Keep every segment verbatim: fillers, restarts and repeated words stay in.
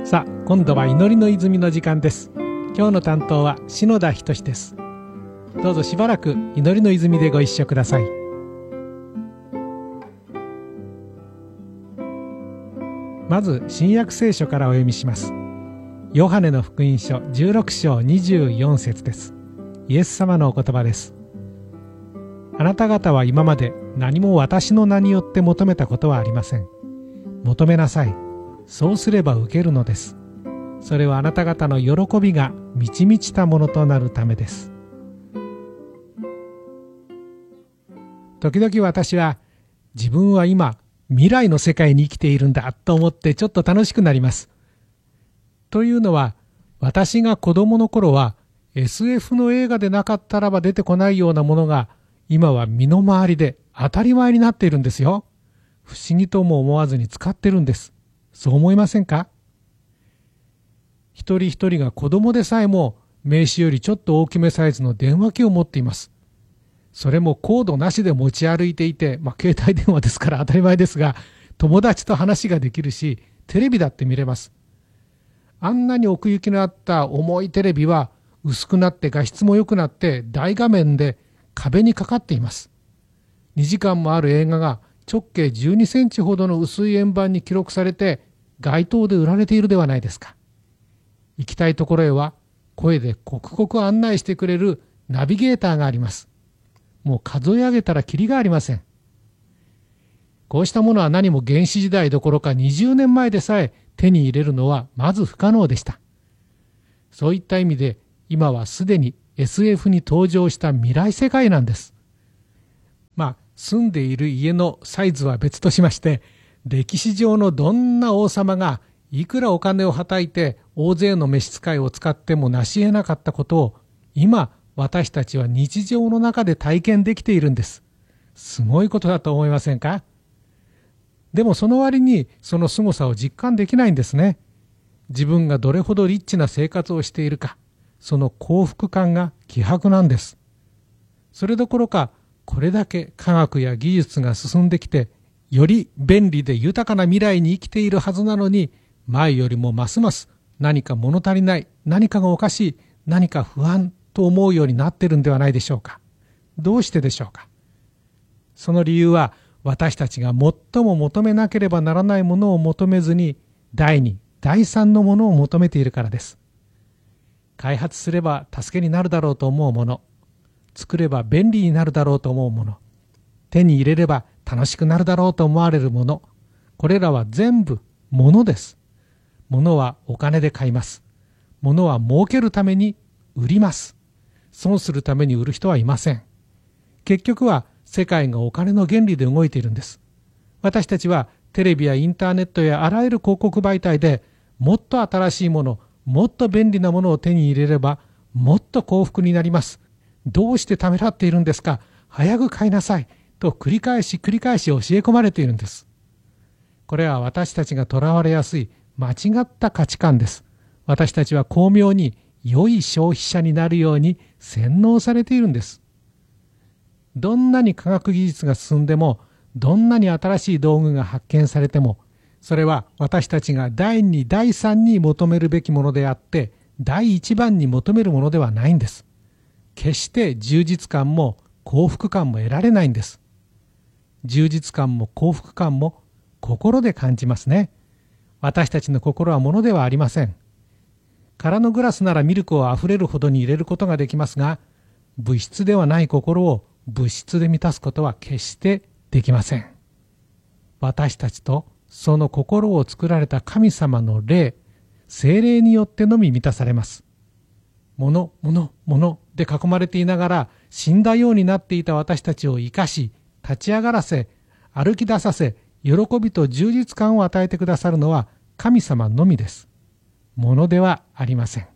さあ、今度は祈りの泉の時間です。今日の担当は篠田仁です。どうぞしばらく祈りの泉でご一緒ください。まず新約聖書からお読みします。ヨハネの福音書じゅうろく章にじゅうよん節です。イエス様のお言葉です。あなた方は今まで何も私の名によって求めたことはありません。求めなさい。そうすれば受けるのです。それはあなた方の喜びが満ち満ちたものとなるためです。時々私は自分は今未来の世界に生きているんだと思ってちょっと楽しくなります。というのは、私が子供の頃は エスエフ の映画でなかったらば出てこないようなものが今は身の回りで当たり前になっているんですよ。不思議とも思わずに使ってるんです。そう思いませんか？一人一人が子供でさえも名刺よりちょっと大きめサイズの電話機を持っています。それもコードなしで持ち歩いていて、まあ、携帯電話ですから当たり前ですが、友達と話ができるし、テレビだって見れます。あんなに奥行きのあった重いテレビは薄くなって画質も良くなって大画面で壁にかかっています。にじかんもある映画が直径じゅうにセンチほどの薄い円盤に記録されて街頭で売られているではないですか。行きたいところへは声で刻々案内してくれるナビゲーターがあります。もう数え上げたらキリがありません。こうしたものは何も原始時代どころかにじゅうねんまえでさえ手に入れるのはまず不可能でした。そういった意味で今はすでに エスエフ に登場した未来世界なんです。まあ住んでいる家のサイズは別としまして、歴史上のどんな王様がいくらお金をはたいて大勢の召使いを使っても成し得なかったことを今私たちは日常の中で体験できているんです。すごいことだと思いませんか？でもその割にその凄さを実感できないんですね。自分がどれほどリッチな生活をしているか、その幸福感が希薄なんです。それどころか、これだけ科学や技術が進んできて、より便利で豊かな未来に生きているはずなのに、前よりもますます何か物足りない、何かがおかしい、何か不安と思うようになっているんではないでしょうか。どうしてでしょうか。その理由は、私たちが最も求めなければならないものを求めずに、第二、第三のものを求めているからです。開発すれば助けになるだろうと思うもの、作れば便利になるだろうと思うもの、手に入れれば楽しくなるだろうと思われるもの、これらは全部物です。物はお金で買います。物は儲けるために売ります。損するために売る人はいません。結局は世界がお金の原理で動いているんです。私たちはテレビやインターネットやあらゆる広告媒体でもっと新しいもの、もっと便利なものを手に入れればもっと幸福になります。どうしてためらっているんですか？早く買いなさいと繰り返し繰り返し教え込まれているんです。これは私たちがとらわれやすい間違った価値観です。私たちは巧妙に良い消費者になるように洗脳されているんです。どんなに科学技術が進んでも、どんなに新しい道具が発見されても、それは私たちが第二、第三に求めるべきものであって、第一番に求めるものではないんです。決して充実感も幸福感も得られないんです。充実感も幸福感も心で感じますね。私たちの心は物ではありません。空のグラスならミルクをあふれるほどに入れることができますが、物質ではない心を物質で満たすことは決してできません。私たちとその心を作られた神様の霊、聖霊によってのみ満たされます。物、物、物で囲まれていながら死んだようになっていた私たちを生かし、立ち上がらせ、歩き出させ、喜びと充実感を与えてくださるのは神様のみです。物ではありません。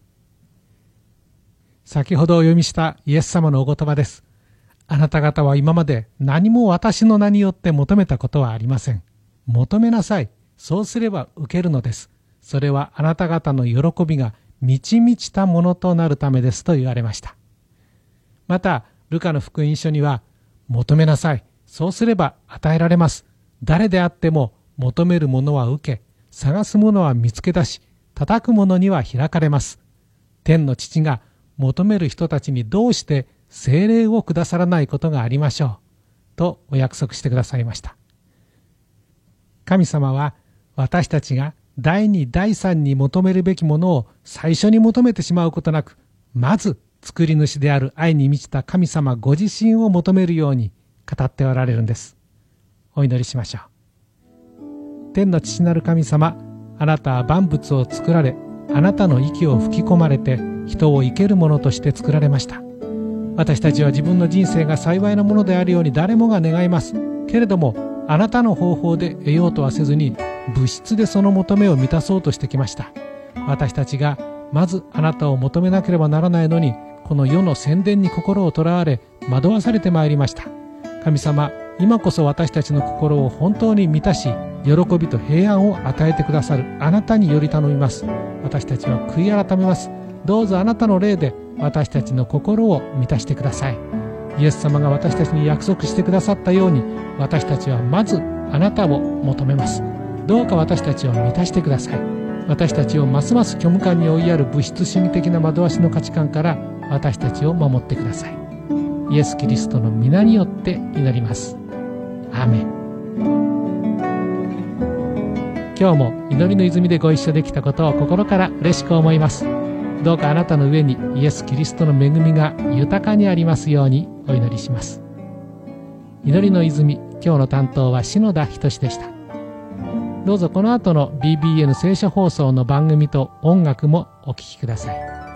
先ほどお読みしたイエス様のお言葉です。あなた方は今まで何も私の名によって求めたことはありません。求めなさい。そうすれば受けるのです。それはあなた方の喜びが満ち満ちたものとなるためですと言われました。また、ルカの福音書には、求めなさい。そうすれば与えられます。誰であっても求めるものは受け、探すものは見つけ出し、 叩く者には開かれます。天の父が求める人たちにどうして聖霊をくださらないことがありましょう。とお約束してくださいました。神様は私たちが第二第三に求めるべきものを最初に求めてしまうことなく、まず作り主である愛に満ちた神様ご自身を求めるように語っておられるんです。お祈りしましょう。天の父なる神様、あなたは万物を作られ、あなたの息を吹き込まれて人を生けるものとして作られました。私たちは自分の人生が幸いなものであるように誰もが願います。けれどもあなたの方法で得ようとはせずに、物質でその求めを満たそうとしてきました。私たちがまずあなたを求めなければならないのに、この世の宣伝に心をとらわれ惑わされてまいりました。神様、今こそ私たちの心を本当に満たし、喜びと平安を与えてくださるあなたにより頼みます。私たちは悔い改めます。どうぞあなたの霊で私たちの心を満たしてください。イエス様が私たちに約束してくださったように、私たちはまずあなたを求めます。どうか私たちを満たしてください。私たちをますます虚無感に追いやる物質主義的な惑わしの価値観から私たちを守ってください。イエス・キリストの皆によって祈ります。アーメン。今日も祈りの泉でご一緒できたことを心から嬉しく思います。どうかあなたの上にイエス・キリストの恵みが豊かにありますようにお祈りします。祈りの泉、今日の担当は篠田仁でした。どうぞこの後の ビービーエヌ 聖書放送の番組と音楽もお聴きください。